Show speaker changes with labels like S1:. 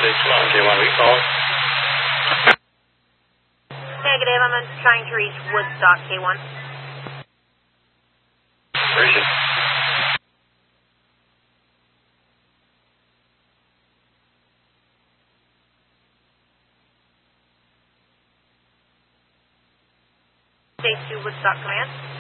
S1: come on, K1, we call.
S2: Negative, I'm trying to reach Woodstock, K1.
S1: Where is it?
S2: Stage 2, Woodstock Command.